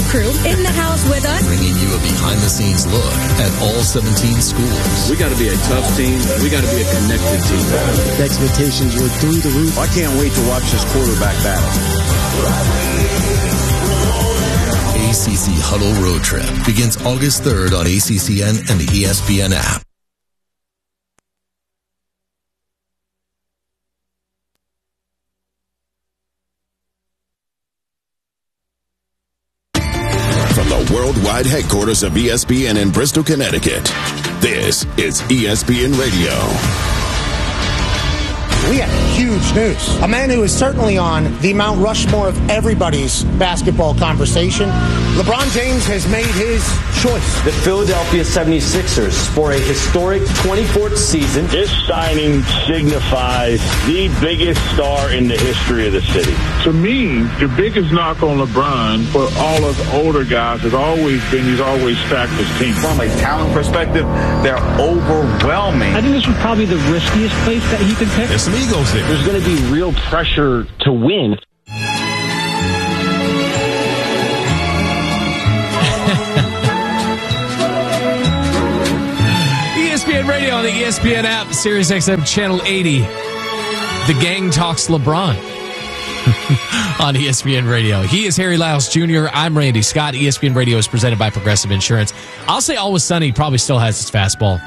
crew in the house with us, bringing you a behind-the-scenes look at all 17 schools. We got to be a tough team. We got to be a connected team. The expectations were through the roof. I can't wait to watch this quarterback battle. ACC Huddle Road Trip begins August 3rd on ACCN and the ESPN app. From the worldwide headquarters of ESPN in Bristol, Connecticut, this is ESPN Radio. We have huge news. A man who is certainly on the Mount Rushmore of everybody's basketball conversation. LeBron James has made his choice. The Philadelphia 76ers for a historic 24th season. This signing signifies the biggest star in the history of the city. To me, the biggest knock on LeBron for all of the older guys has always been he's always stacked his team. From a talent perspective, they're overwhelming. I think this was probably the riskiest place that he could pick. There's some egos there. There's going to be real pressure to win. ESPN Radio on the ESPN app, Sirius XM Channel 80. The Gang Talks LeBron on ESPN Radio. He is Harry Lyles Jr. I'm Randy Scott. ESPN Radio is presented by Progressive Insurance. I'll say Always Sunny probably still has his fastball.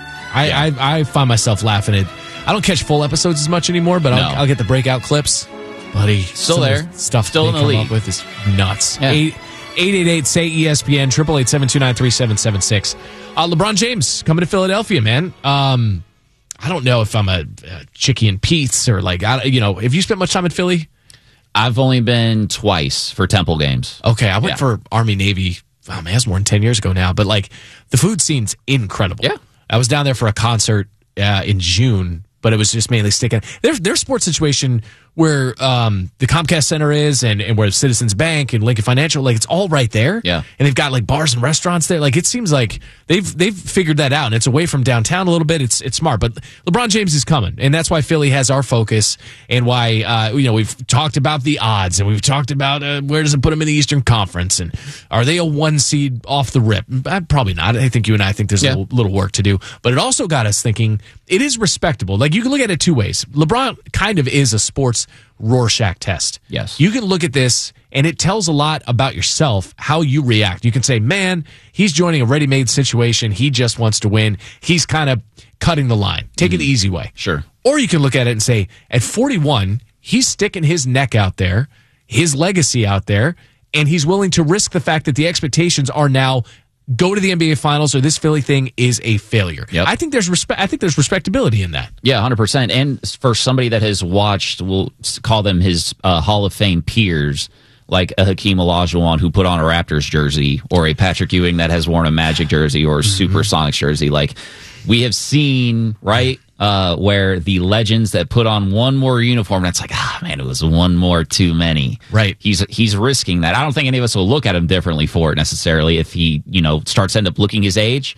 I find myself laughing at. I don't catch full episodes as much anymore, but I'll get the breakout clips. Buddy, still there. Stuff still in the league. Up with is nuts. Yeah. 888-SAY-ESPN, 888-729-3776. LeBron James coming to Philadelphia, man. I don't know if I'm a Chicky and Pete's or have you spent much time in Philly? I've only been twice for Temple games. Okay, I went for Army Navy. Oh man, that's more than 10 years ago now. But the food scene's incredible. Yeah, I was down there for a concert in June, but it was just mainly sticking. Their sports situation where the Comcast Center is and where Citizens Bank and Lincoln Financial, it's all right there. Yeah. And they've got bars and restaurants there. It seems like they've figured that out, and it's away from downtown a little bit. It's smart. But LeBron James is coming, and that's why Philly has our focus and why we've talked about the odds, and we've talked about where does it put them in the Eastern Conference, and are they a 1 seed off the rip? Probably not. I think you and I think there's a little work to do. But it also got us thinking it is respectable. You can look at it two ways. LeBron kind of is a sports Rorschach test. Yes. You can look at this, and it tells a lot about yourself, how you react. You can say, man, he's joining a ready-made situation. He just wants to win. He's kind of cutting the line. Take it the easy way. Sure. Or you can look at it and say, at 41, he's sticking his neck out there, his legacy out there, and he's willing to risk the fact that the expectations are now go to the NBA Finals or this Philly thing is a failure. Yep. I think there's respectability in that. Yeah, 100%. And for somebody that has watched, we'll call them his Hall of Fame peers, like a Hakeem Olajuwon who put on a Raptors jersey, or a Patrick Ewing that has worn a Magic jersey or a Supersonics jersey. We have seen, right, where the legends that put on one more uniform, that's it was one more too many. Right. He's risking that. I don't think any of us will look at him differently for it necessarily if he, starts to end up looking his age.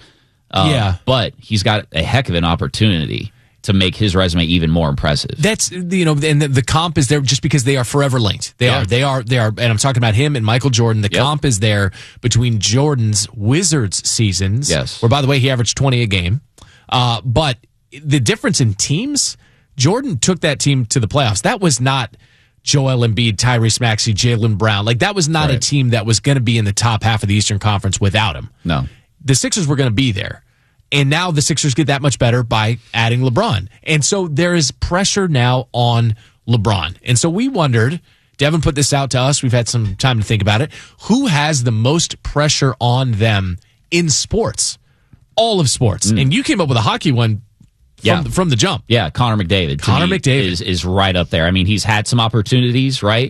But he's got a heck of an opportunity to make his resume even more impressive. That's, and the comp is there just because they are forever linked. They are, and I'm talking about him and Michael Jordan. The comp is there between Jordan's Wizards seasons, where, by the way, he averaged 20 a game. But the difference in teams, Jordan took that team to the playoffs. That was not Joel Embiid, Tyrese Maxey, Jaylen Brown. That was not a team that was going to be in the top half of the Eastern Conference without him. No. The Sixers were going to be there. And now the Sixers get that much better by adding LeBron. And so there is pressure now on LeBron. And so we wondered, Devin put this out to us, we've had some time to think about it, who has the most pressure on them in sports? All of sports. And you came up with a hockey one from the jump. Yeah, Connor McDavid. Connor McDavid is right up there. I mean, he's had some opportunities, right?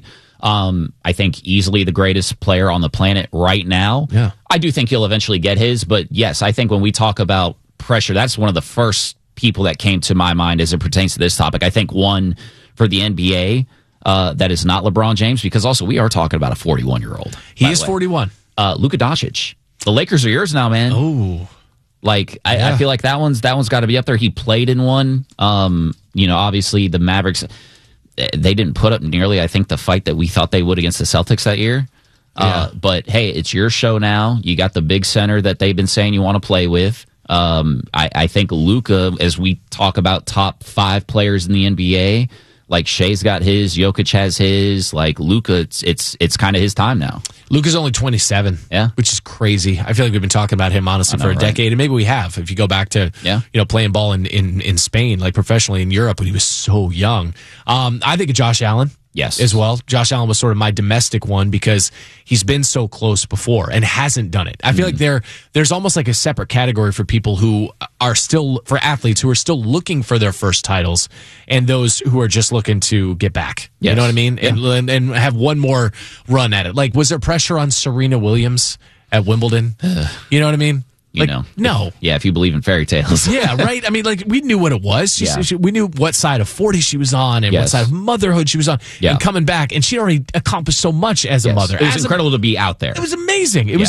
I think easily the greatest player on the planet right now. Yeah. I do think he'll eventually get his, but yes, I think when we talk about pressure, that's one of the first people that came to my mind as it pertains to this topic. I think one for the NBA that is not LeBron James, because also we are talking about a 41-year-old. He is 41. Luka Doncic. The Lakers are yours now, man. Oh. I feel like that one's got to be up there. He played in one. Obviously the Mavericks, they didn't put up nearly, I think, the fight that we thought they would against the Celtics that year. But hey, it's your show now. You got the big center that they've been saying you want to play with. I think Luka, as we talk about top 5 players in the NBA, like Shea's got his, Jokic has his, like Luka, it's kind of his time now. Luka's only 27, which is crazy. I feel like we've been talking about him honestly for a decade, and maybe we have. If you go back to playing ball in Spain, like professionally in Europe when he was so young. I think of Josh Allen. Yes. As well. Josh Allen was sort of my domestic one because he's been so close before and hasn't done it. I feel like there's almost like a separate category for people who are still, for athletes who are still looking for their first titles and those who are just looking to get back. Yes. You know what I mean? Yeah. And have one more run at it. Like, was there pressure on Serena Williams at Wimbledon? You know what I mean? No. If you believe in fairy tales. Yeah, right? I mean, like, we knew what it was. We knew what side of 40 she was on and what side of motherhood she was on. Yeah. And coming back. And she already accomplished so much as a mother. It was incredible to be out there. It was amazing. It was,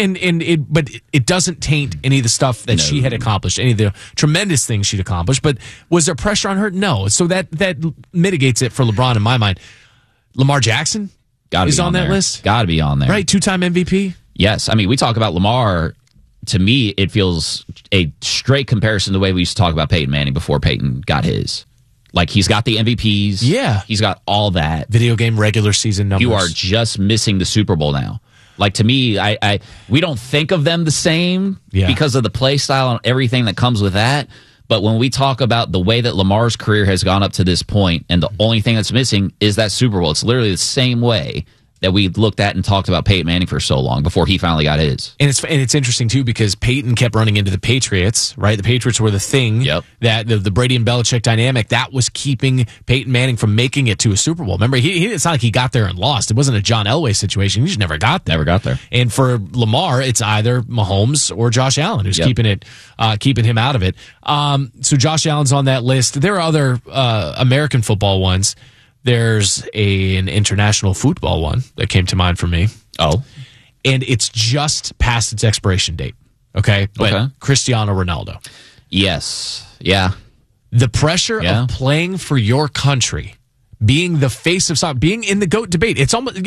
but it doesn't taint any of the stuff that she had accomplished, any of the tremendous things she'd accomplished. But was there pressure on her? No. So that mitigates it for LeBron in my mind. Lamar Jackson is on that list. Got to be on there. Right? 2-time MVP? Yes. I mean, we talk about Lamar. To me, it feels a straight comparison to the way we used to talk about Peyton Manning before Peyton got his. Like, he's got the MVPs. Yeah. He's got all that. Video game regular season numbers. You are just missing the Super Bowl now. Like, to me, we don't think of them the same because of the play style and everything that comes with that. But when we talk about the way that Lamar's career has gone up to this point, and the only thing that's missing is that Super Bowl. It's literally the same way that we looked at and talked about Peyton Manning for so long before he finally got his. And it's interesting, too, because Peyton kept running into the Patriots, right? The Patriots were the thing that the Brady and Belichick dynamic, that was keeping Peyton Manning from making it to a Super Bowl. Remember, it's not like he got there and lost. It wasn't a John Elway situation. He just never got there. Never got there. And for Lamar, it's either Mahomes or Josh Allen who's keeping him out of it. So Josh Allen's on that list. There are other American football ones. There's an international football one that came to mind for me. Oh. And it's just past its expiration date. Okay? But Cristiano Ronaldo. Yes. Yeah. The pressure of playing for your country, being the face of soccer, being in the GOAT debate. It's almost,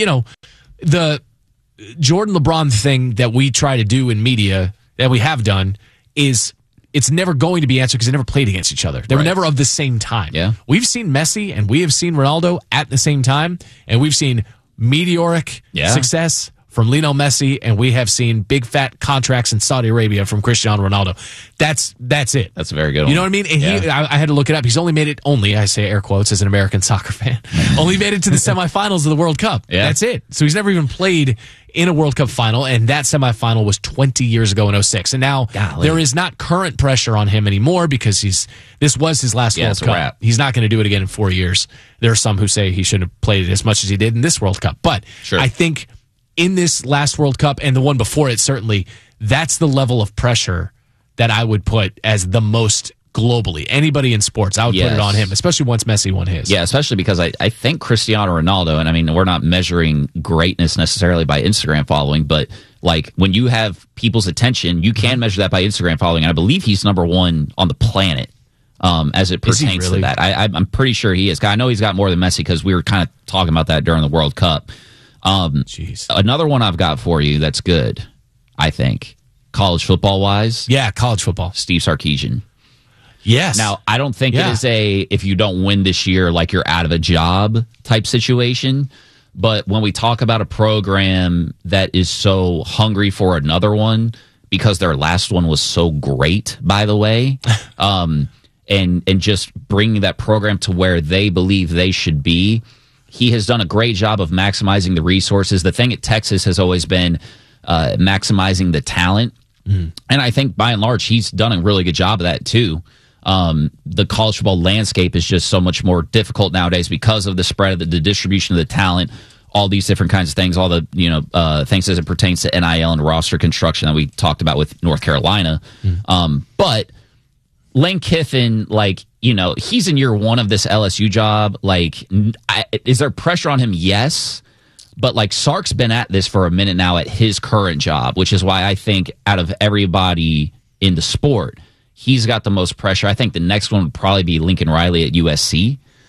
the Jordan LeBron thing that we try to do in media, that we have done, is it's never going to be answered because they never played against each other. They were never of the same time. Yeah. We've seen Messi and we have seen Ronaldo at the same time, and we've seen meteoric success from Lionel Messi, and we have seen big fat contracts in Saudi Arabia from Cristiano Ronaldo. That's it. That's a very good one. You know what I mean? And I had to look it up. He's only made it, I say air quotes as an American soccer fan, only made it to the semifinals of the World Cup. Yeah. That's it. So he's never even played in a World Cup final, and that semifinal was 20 years ago in 2006. And now there is not current pressure on him anymore because this was his last World Cup. He's not going to do it again in 4 years. There are some who say he shouldn't have played it as much as he did in this World Cup. But I think in this last World Cup and the one before it, certainly, that's the level of pressure that I would put as the most globally. Anybody in sports, I would put it on him, especially once Messi won his. Yeah, especially because I think Cristiano Ronaldo, and I mean, we're not measuring greatness necessarily by Instagram following, but like when you have people's attention, you can measure that by Instagram following. And I believe he's number 1 on the planet as it pertains to that. I'm pretty sure he is. I know he's got more than Messi because we were kind of talking about that during the World Cup. Another one I've got for you that's good, I think, college football-wise. Yeah, college football. Steve Sarkisian. Yes. Now, I don't think it is if you don't win this year, like you're out of a job type situation. But when we talk about a program that is so hungry for another one, because their last one was so great, by the way, and just bringing that program to where they believe they should be, he has done a great job of maximizing the resources. The thing at Texas has always been maximizing the talent. And I think by and large, he's done a really good job of that too. The college football landscape is just so much more difficult nowadays because of the spread of the distribution of the talent, all these different kinds of things, all the things as it pertains to NIL and roster construction that we talked about with North Carolina. But Lane Kiffin, he's in year 1 of this LSU job. Is there pressure on him? Yes. But Sark's been at this for a minute now at his current job, which is why I think out of everybody in the sport, he's got the most pressure. I think the next one would probably be Lincoln Riley at USC.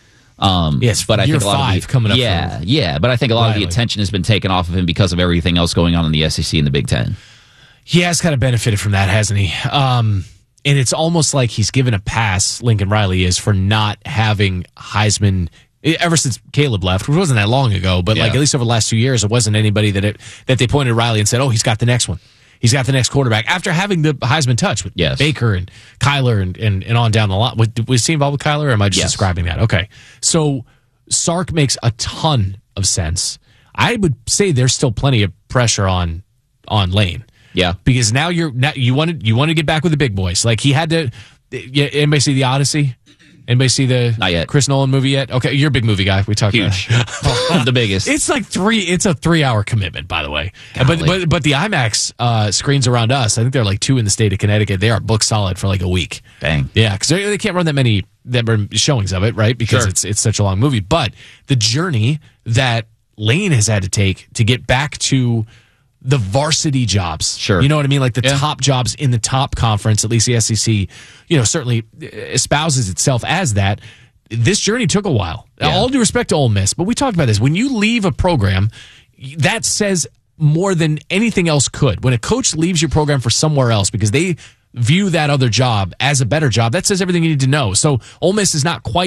Yes, but I year think a lot 5 of the, coming up. But I think a lot of the Riley. attention has been taken off of him because of everything else going on in the SEC and the Big Ten. He has kind of benefited from that, hasn't he? And it's almost like he's given a pass, Lincoln Riley is, for not having Heisman ever since Caleb left, which wasn't that long ago, but like at least over the last 2 years, it wasn't anybody that they pointed to Riley and said, oh, he's got the next one. He's got the next quarterback. After having the Heisman touch with Baker and Kyler and on down the line. Was he involved with Kyler, or am I just describing that? Okay. So Sark makes a ton of sense. I would say there's still plenty of pressure on Lane. Yeah, because now you want to get back with the big boys. Like he had to. Anybody see the Odyssey? Anybody see the Not yet. Chris Nolan movie yet? Okay, you're a big movie guy. We talked Huge. about the biggest. It's like It's a 3-hour commitment, by the way. But the IMAX screens around us, I think they're like 2 in the state of Connecticut. They are book solid for like a week. Dang. Yeah, because they can't run that many showings of it, right? Because it's such a long movie. But the journey that Lane has had to take to get back to the varsity jobs. Sure. You know what I mean? Like the top jobs in the top conference, at least the SEC, certainly espouses itself as that. This journey took a while. All due respect to Ole Miss, but we talked about this. When you leave a program, that says more than anything else could. When a coach leaves your program for somewhere else because they view that other job as a better job, that says everything you need to know. So Ole Miss is not quite